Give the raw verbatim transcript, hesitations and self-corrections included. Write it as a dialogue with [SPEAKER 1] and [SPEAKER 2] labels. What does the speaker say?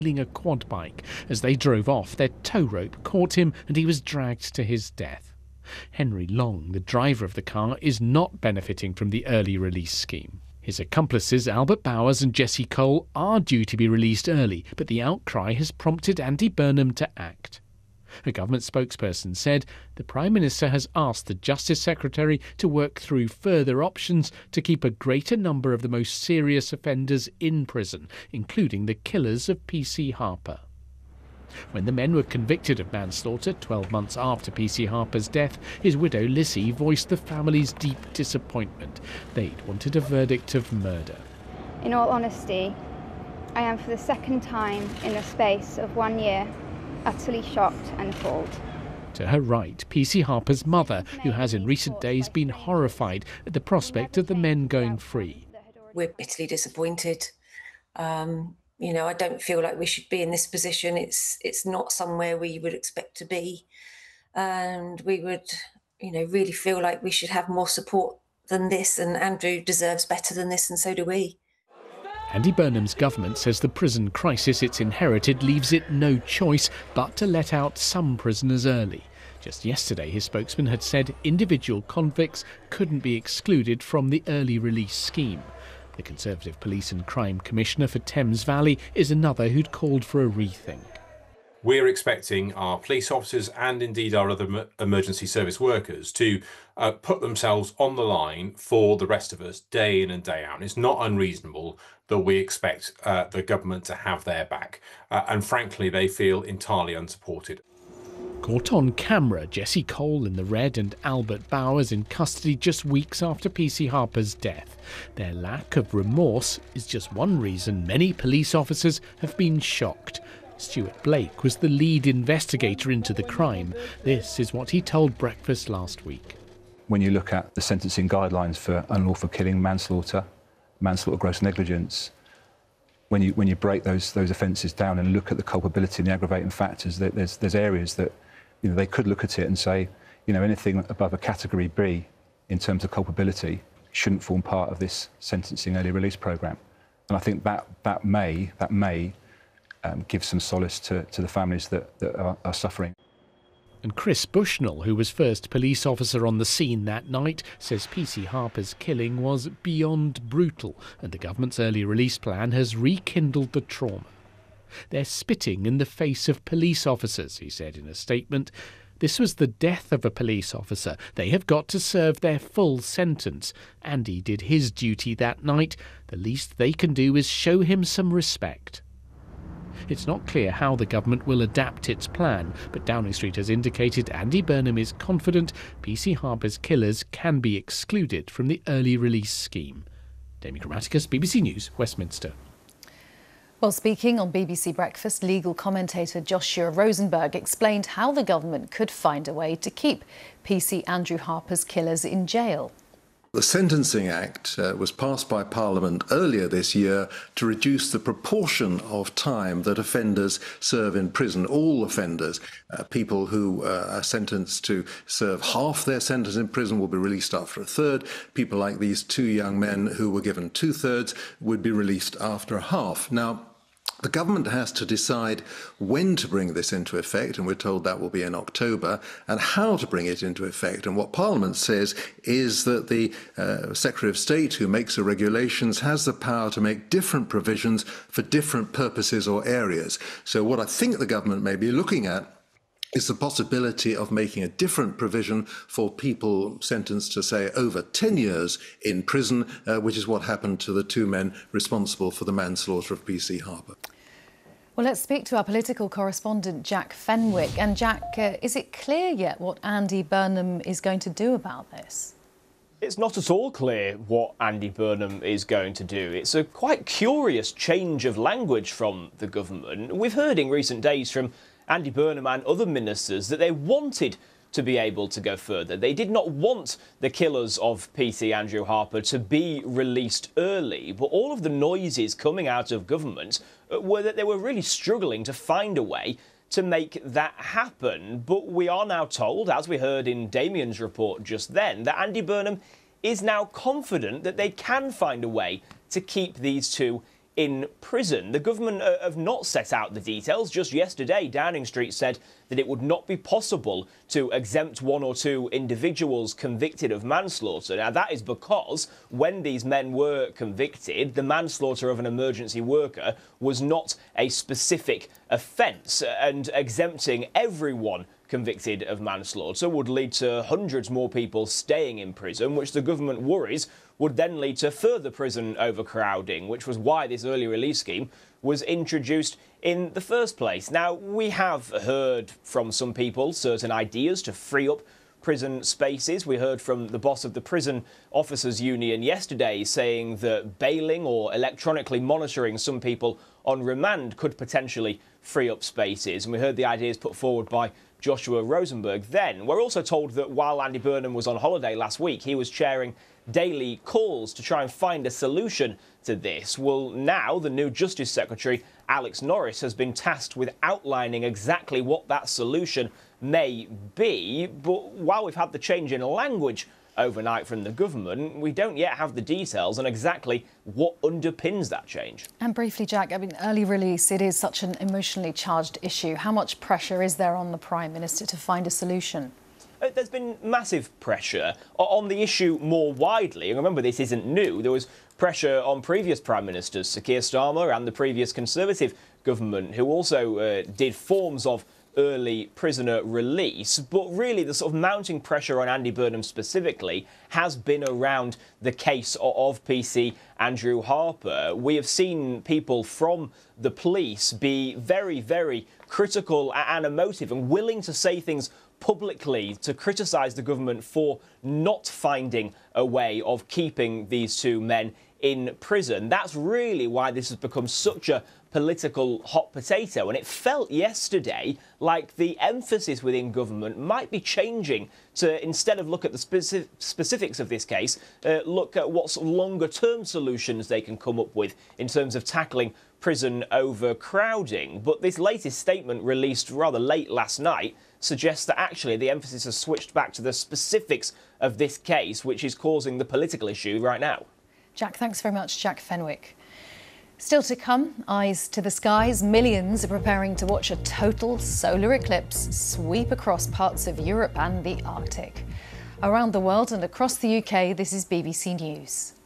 [SPEAKER 1] a quad bike. As they drove off, their tow rope caught him and he was dragged to his death. Henry Long, the driver of the car, is not benefiting from the early release scheme. His accomplices, Albert Bowers and Jesse Cole, are due to be released early, but the outcry has prompted Andy Burnham to act. A government spokesperson said the Prime Minister has asked the Justice Secretary to work through further options to keep a greater number of the most serious offenders in prison, including the killers of P C Harper. When the men were convicted of manslaughter twelve months after P C Harper's death, his widow Lissy voiced the family's deep disappointment. They'd wanted a verdict of murder.
[SPEAKER 2] In all honesty, I am for the second time in the space of one year utterly shocked and appalled.
[SPEAKER 1] To her right, P C Harper's mother, who has in recent days been horrified at the prospect of the men going free.
[SPEAKER 3] We're bitterly disappointed. Um, you know, I don't feel like we should be in this position. It's it's not somewhere we would expect to be. And we would, you know, really feel like we should have more support than this, and Andrew deserves better than this, and so do we.
[SPEAKER 1] Andy Burnham's government says the prison crisis it's inherited leaves it no choice but to let out some prisoners early. Just yesterday, his spokesman had said individual convicts couldn't be excluded from the early release scheme. The Conservative Police and Crime Commissioner for Thames Valley is another who'd called for a rethink.
[SPEAKER 4] We're expecting our police officers and indeed our other emergency service workers to uh, put themselves on the line for the rest of us day in and day out. It's not unreasonable that we expect uh, the government to have their back. Uh, and frankly, they feel entirely unsupported.
[SPEAKER 1] Caught on camera, Jesse Cole in the red and Albert Bowers in custody just weeks after P C Harper's death. Their lack of remorse is just one reason many police officers have been shocked. Stuart Blake was the lead investigator into the crime. This is what he told Breakfast last week.
[SPEAKER 5] When you look at the sentencing guidelines for unlawful killing, manslaughter, manslaughter gross negligence, when you when you break those those offences down and look at the culpability and the aggravating factors, there's there's areas that, you know, they could look at it and say, you know, anything above a category B in terms of culpability shouldn't form part of this sentencing early release programme. And I think that that may that may um, give some solace to, to the families that, that are, are suffering.
[SPEAKER 1] And Chris Bushnell, who was first police officer on the scene that night, says P C Harper's killing was beyond brutal, and the government's early release plan has rekindled the trauma. They're spitting in the face of police officers, he said in a statement. This was the death of a police officer. They have got to serve their full sentence. Andy did his duty that night. The least they can do is show him some respect. It's not clear how the government will adapt its plan, but Downing Street has indicated Andy Burnham is confident P C Harper's killers can be excluded from the early release scheme. Damien Grammaticus, B B C News, Westminster.
[SPEAKER 6] Well, speaking on B B C Breakfast, legal commentator Joshua Rosenberg explained how the government could find a way to keep P C Andrew Harper's killers in jail.
[SPEAKER 7] The Sentencing Act uh, was passed by Parliament earlier this year to reduce the proportion of time that offenders serve in prison. All offenders, uh, people who uh, are sentenced to serve half their sentence in prison will be released after a third. People like these two young men who were given two-thirds would be released after a half. Now, the government has to decide when to bring this into effect, and we're told that will be in October, and how to bring it into effect. And what Parliament says is that the uh, Secretary of State, who makes the regulations, has the power to make different provisions for different purposes or areas. So what I think the government may be looking at is the possibility of making a different provision for people sentenced to, say, over ten years in prison, uh, which is what happened to the two men responsible for the manslaughter of P C Harper.
[SPEAKER 6] Well, let's speak to our political correspondent, Jack Fenwick. And Jack, uh, is it clear yet what Andy Burnham is going to do about this?
[SPEAKER 8] It's not at all clear what Andy Burnham is going to do. It's a quite curious change of language from the government. We've heard in recent days from Andy Burnham and other ministers that they wanted to be able to go further. They did not want the killers of P C Andrew Harper to be released early, but all of the noises coming out of government were that they were really struggling to find a way to make that happen. But we are now told, as we heard in Damien's report just then, that Andy Burnham is now confident that they can find a way to keep these two in prison. The government uh, have not set out the details. Just yesterday, Downing Street said that it would not be possible to exempt one or two individuals convicted of manslaughter. Now, that is because when these men were convicted, the manslaughter of an emergency worker was not a specific offence, and exempting everyone convicted of manslaughter would lead to hundreds more people staying in prison, which the government worries would then lead to further prison overcrowding, which was why this early release scheme was introduced in the first place. Now, we have heard from some people certain ideas to free up prison spaces. We heard from the boss of the Prison Officers Union yesterday saying that bailing or electronically monitoring some people on remand could potentially free up spaces. And we heard the ideas put forward by Joshua Rosenberg then. We're also told that while Andy Burnham was on holiday last week, he was chairing daily calls to try and find a solution to this. Well, now the new Justice Secretary, Alex Norris, has been tasked with outlining exactly what that solution may be. But while we've had the change in language overnight from the government, we don't yet have the details on exactly what underpins that change.
[SPEAKER 6] And briefly, Jack, I mean, early release, it is such an emotionally charged issue. How much pressure is there on the Prime Minister to find a solution?
[SPEAKER 8] There's been massive pressure on the issue more widely. And remember, this isn't new. There was pressure on previous Prime Ministers, Sir Keir Starmer and the previous Conservative government, who also uh, did forms of early prisoner release. But really, the sort of mounting pressure on Andy Burnham specifically has been around the case of P C Andrew Harper. We have seen people from the police be very, very critical and emotive and willing to say things publicly to criticise the government for not finding a way of keeping these two men in prison. That's really why this has become such a political hot potato, and it felt yesterday like the emphasis within government might be changing to, instead of look at the specific specifics of this case, uh, look at what sort of longer term solutions they can come up with in terms of tackling prison overcrowding. But this latest statement, released rather late last night, suggests that actually the emphasis has switched back to the specifics of this case, which is causing the political issue right now.
[SPEAKER 6] Jack, thanks very much. Jack Fenwick. Still to come, eyes to the skies. Millions are preparing to watch a total solar eclipse sweep across parts of Europe and the Arctic. Around the world and across the U K, this is B B C News.